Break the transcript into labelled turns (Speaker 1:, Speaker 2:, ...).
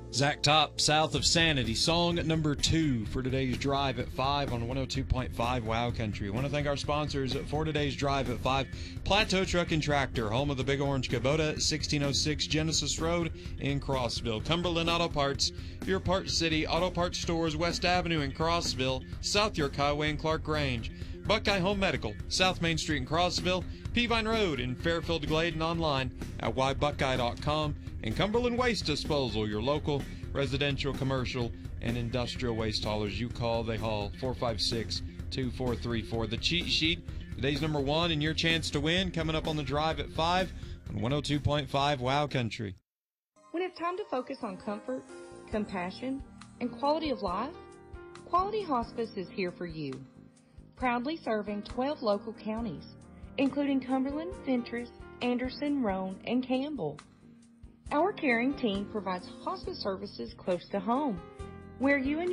Speaker 1: Zach Top, South of Sanity, song number 2 for today's Drive at 5 on 102.5 Wow Country. I want to thank our sponsors for today's Drive at 5, Plateau Truck and Tractor, home of the Big Orange Kubota, 1606 Genesis Road in Crossville. Cumberland Auto Parts, your Parts City Auto Parts stores, West Avenue in Crossville, South York Highway in Clark Grange. Buckeye Home Medical, South Main Street in Crossville, Peavine Road in Fairfield Glade, and online at whybuckeye.com. And Cumberland Waste Disposal, your local residential, commercial, and industrial waste haulers. You call, they haul. 456-2434. The cheat sheet, today's number 1, and your chance to win coming up on the Drive at 5 on 102.5 Wow Country.
Speaker 2: When it's time to focus on comfort, compassion, and quality of life, Quality Hospice is here for you. Proudly serving 12 local counties, including Cumberland, Fentress, Anderson, Roane, and Campbell. Our caring team provides hospice services close to home, where you and